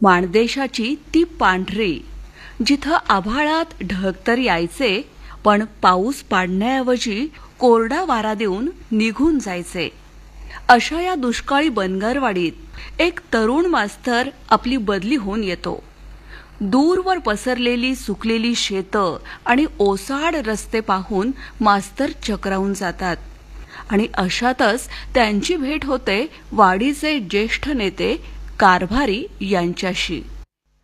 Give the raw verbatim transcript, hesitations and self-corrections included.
माणदेशाची ती पांढरी, जिथं आभाळात ढग तर यायचे, पण पाऊस पाडण्याऐवजी कोरडा वारा देऊन निघून जायचे. अशा या दुष्काळी बनगरवाडीत एक तरुण मास्तर आपली बदली होऊन येतो. दूरवर पसरलेली सुकलेली शेतं आणि ओसाड रस्ते पाहून मास्तर चक्रावून जातात. आणि अशातच त्यांची भेट होते वाडीचे ज्येष्ठ नेते कारभारी यांच्याशी.